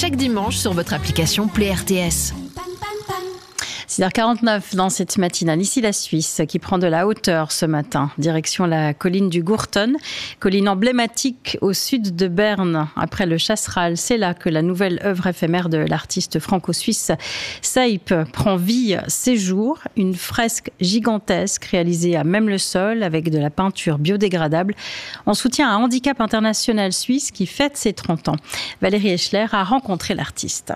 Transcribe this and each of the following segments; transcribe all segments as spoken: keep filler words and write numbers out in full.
chaque dimanche sur votre application Play R T S. six heures quarante-neuf dans cette matinale. Ici la Suisse qui prend de la hauteur ce matin. Direction la colline du Gurten, colline emblématique au sud de Berne. Après le Chasseral, c'est là que la nouvelle œuvre éphémère de l'artiste franco-suisse Seip prend vie ces jours. Une fresque gigantesque réalisée à même le sol avec de la peinture biodégradable en soutien à Handicap International Suisse qui fête ses trente ans. Valérie Eschler a rencontré l'artiste.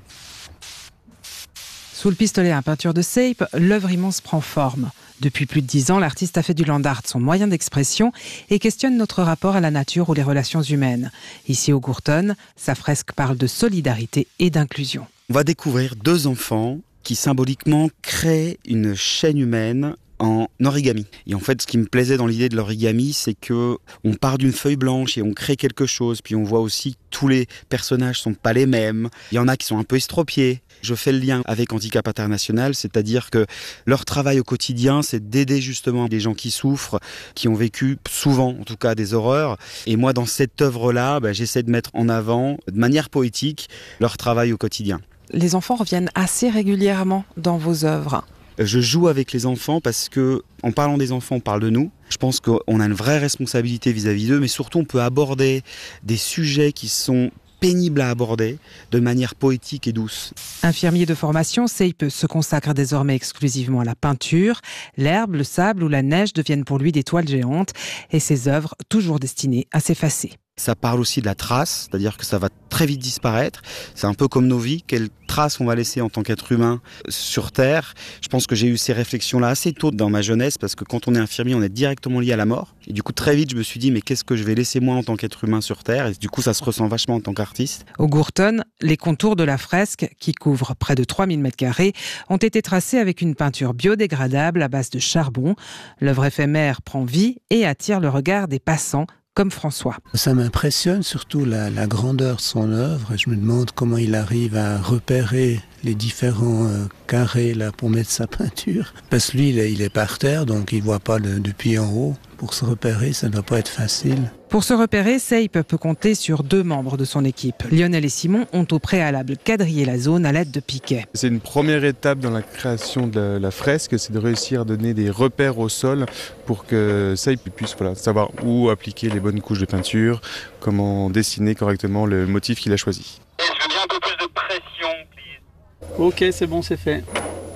Sous le pistolet à peinture de Seip, l'œuvre immense prend forme. Depuis plus de dix ans, l'artiste a fait du land art son moyen d'expression et questionne notre rapport à la nature ou les relations humaines. Ici au Gurten, sa fresque parle de solidarité et d'inclusion. On va découvrir deux enfants qui symboliquement créent une chaîne humaine en origami. Et en fait, ce qui me plaisait dans l'idée de l'origami, c'est que on part d'une feuille blanche et on crée quelque chose. Puis on voit aussi que tous les personnages sont pas les mêmes. Il y en a qui sont un peu estropiés. Je fais le lien avec Handicap International, c'est-à-dire que leur travail au quotidien, c'est d'aider justement les gens qui souffrent, qui ont vécu souvent, en tout cas, des horreurs. Et moi, dans cette œuvre-là, bah, j'essaie de mettre en avant, de manière poétique, leur travail au quotidien. Les enfants reviennent assez régulièrement dans vos œuvres. Je joue avec les enfants parce que, en parlant des enfants, on parle de nous. Je pense qu'on a une vraie responsabilité vis-à-vis d'eux, mais surtout on peut aborder des sujets qui sont pénibles à aborder de manière poétique et douce. Infirmier de formation, Seip se consacre désormais exclusivement à la peinture. L'herbe, le sable ou la neige deviennent pour lui des toiles géantes et ses œuvres toujours destinées à s'effacer. Ça parle aussi de la trace, c'est-à-dire que ça va très vite disparaître. C'est un peu comme nos vies, quelle trace on va laisser en tant qu'être humain sur Terre. Je pense que j'ai eu ces réflexions-là assez tôt dans ma jeunesse, parce que quand on est infirmier, on est directement lié à la mort. Et du coup, très vite, je me suis dit, mais qu'est-ce que je vais laisser moi en tant qu'être humain sur Terre ? Et du coup, ça se ressent vachement en tant qu'artiste. Au Gurten, les contours de la fresque, qui couvre près de trois mille mètres carrés, ont été tracés avec une peinture biodégradable à base de charbon. L'œuvre éphémère prend vie et attire le regard des passants, comme François. Ça m'impressionne surtout la, la grandeur de son œuvre. Je me demande comment il arrive à repérer les différents euh, carrés là, pour mettre sa peinture. Parce que lui, il est, il est par terre, donc il ne voit pas de, depuis en haut. Pour se repérer, ça ne doit pas être facile. Pour se repérer, Seip peut compter sur deux membres de son équipe. Lionel et Simon ont au préalable quadrillé la zone à l'aide de piquets. C'est une première étape dans la création de la, la fresque, c'est de réussir à donner des repères au sol pour que Seip puisse voilà, savoir où appliquer les bonnes couches de peinture, comment dessiner correctement le motif qu'il a choisi. Et je veux bien un peu plus de pression, please. Ok, c'est bon, c'est fait.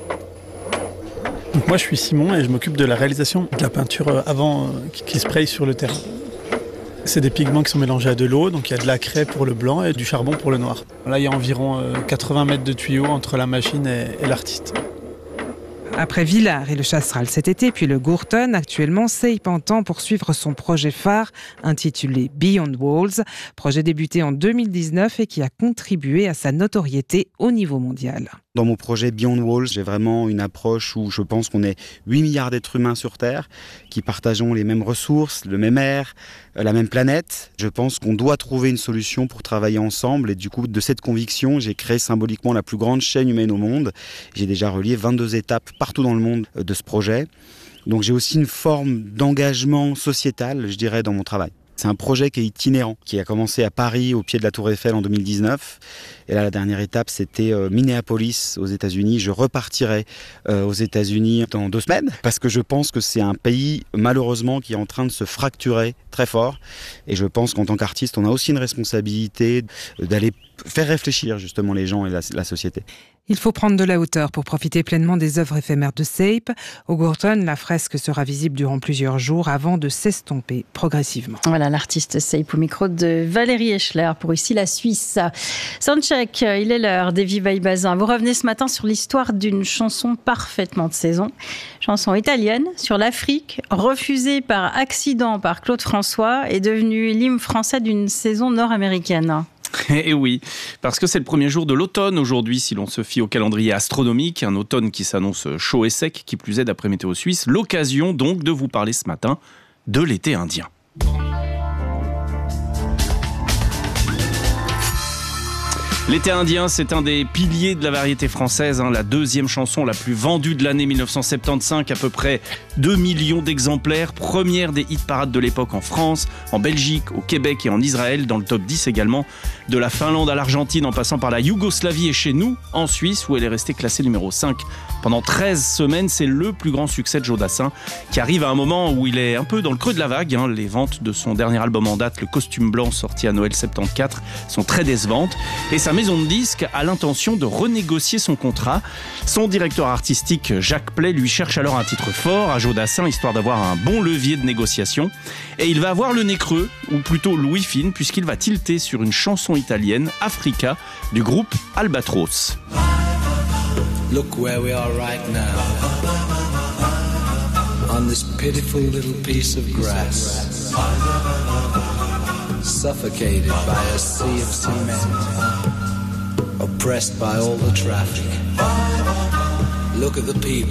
Donc moi je suis Simon et je m'occupe de la réalisation de la peinture avant qui, qui spraye sur le terrain. C'est des pigments qui sont mélangés à de l'eau, donc il y a de la craie pour le blanc et du charbon pour le noir. Là il y a environ quatre-vingts mètres de tuyaux entre la machine et, et l'artiste. Après Villars et le Chasseral cet été, puis le Gurten, actuellement, Seip entend poursuivre son projet phare intitulé Beyond Walls, projet débuté en deux mille dix-neuf et qui a contribué à sa notoriété au niveau mondial. Dans mon projet Beyond Walls, j'ai vraiment une approche où je pense qu'on est huit milliards d'êtres humains sur Terre qui partageons les mêmes ressources, le même air, la même planète. Je pense qu'on doit trouver une solution pour travailler ensemble et du coup, de cette conviction, j'ai créé symboliquement la plus grande chaîne humaine au monde. J'ai déjà relié vingt-deux étapes partout dans le monde de ce projet. Donc j'ai aussi une forme d'engagement sociétal, je dirais, dans mon travail. C'est un projet qui est itinérant, qui a commencé à Paris, au pied de la Tour Eiffel en deux mille dix-neuf. Et là, la dernière étape, c'était euh, Minneapolis, aux États-Unis. Je repartirai euh, aux États-Unis dans deux semaines, parce que je pense que c'est un pays, malheureusement, qui est en train de se fracturer très fort. Et je pense qu'en tant qu'artiste, on a aussi une responsabilité d'aller faire réfléchir, justement, les gens et la, la société. Il faut prendre de la hauteur pour profiter pleinement des œuvres éphémères de Seip. Au Gurten, la fresque sera visible durant plusieurs jours avant de s'estomper progressivement. Voilà l'artiste Seip au micro de Valérie Eschler pour Ici la Suisse. Soundcheck, il est l'heure d'Evie Bazin. Vous revenez ce matin sur l'histoire d'une chanson parfaitement de saison. Chanson italienne sur l'Afrique, refusée par accident par Claude François et devenue l'hymne français d'une saison nord-américaine. Eh oui, parce que c'est le premier jour de l'automne aujourd'hui, si l'on se fie au calendrier astronomique, un automne qui s'annonce chaud et sec, qui plus est d'après Météo Suisse, l'occasion donc de vous parler ce matin de l'été indien. L'été indien, c'est un des piliers de la variété française, hein, la deuxième chanson la plus vendue de l'année mille neuf cent soixante-quinze, à peu près deux millions d'exemplaires, première des hit-parades de l'époque en France, en Belgique, au Québec et en Israël, dans le top dix également, de la Finlande à l'Argentine en passant par la Yougoslavie et chez nous, en Suisse, où elle est restée classée numéro cinq. Pendant treize semaines, c'est le plus grand succès de Joe Dassin, qui arrive à un moment où il est un peu dans le creux de la vague. Hein. Les ventes de son dernier album en date, Le Costume Blanc, sorti à Noël soixante-quatorze, sont très décevantes. Et sa maison de disques a l'intention de renégocier son contrat. Son directeur artistique, Jacques Play, lui cherche alors un titre fort à Joe Dassin, histoire d'avoir un bon levier de négociation. Et il va avoir le nez creux, ou plutôt l'ouïe fine, puisqu'il va tilter sur une chanson italienne, Africa, du groupe Albatros. Look where we are right now, on this pitiful little piece of grass, suffocated by a sea of cement, oppressed by all the traffic. Look at the people.